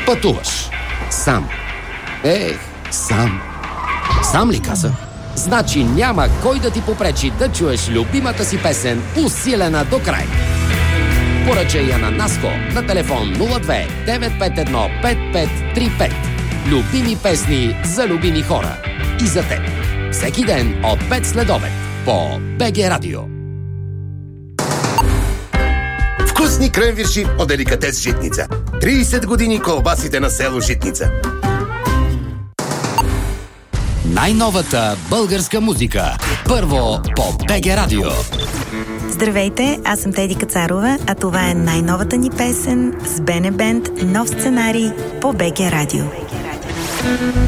Пътуваш. Сам. Сам. Сам ли каза? Значи няма кой да ти попречи да чуеш любимата си песен, усилена до край. Поръчай я на Наско на телефон 02 951 5535. Любими песни за любими хора. И за теб. Всеки ден от 5 следобед по БГ Радио. Вкусни кренвирши от деликатес Житница. 30 години колбасите на село Житница. Най-новата българска музика. Първо по БГ Радио. Здравейте, аз съм Теди Кацарова, а това е най-новата ни песен с Бене Бенд, нов сценарий по БГ Радио.